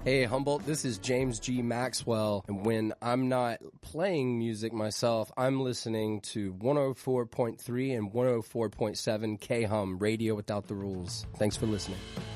Hey Humboldt, this is James G. Maxwell, and when I'm not playing music myself, I'm listening to 104.3 and 104.7 K-Hum, Radio Without the Rules. Thanks for listening.